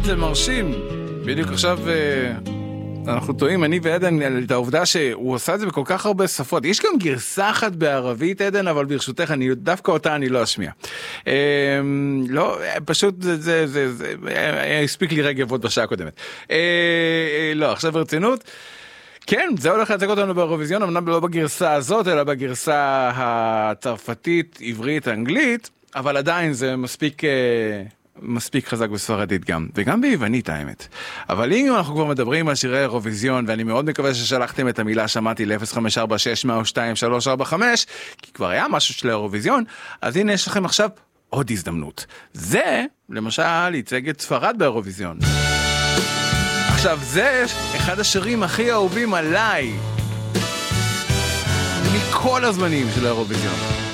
זה מרשים. בדיוק עכשיו אנחנו טועים, אני ועדן, את העובדה שהוא עושה את זה בכל כך הרבה שפות. יש גם גרסה אחת בערבית, עדן, אבל ברשותך, דווקא אותה אני לא אשמיע. לא, פשוט זה הספיק לי רגע עוד בשעה הקודמת. לא, עכשיו ברצינות. כן, זה הולך להצג אותנו באירוויזיון, אמנם לא בגרסה הזאת, אלא בגרסה הצרפתית, עברית, אנגלית, אבל עדיין זה מספיק חזק בספרדית גם, וגם ביוונית האמת. אבל אם אנחנו כבר מדברים על שירי אירוויזיון, ואני מאוד מקווה ששלחתם את המילה שמעתי ל-0546-102-345, כי כבר היה משהו של אירוויזיון, אז הנה יש לכם עכשיו עוד הזדמנות. זה, למשל, ייצג את ספרד באירוויזיון. עכשיו, זה אחד השירים הכי אהובים עליי מכל הזמנים של האירוויזיון.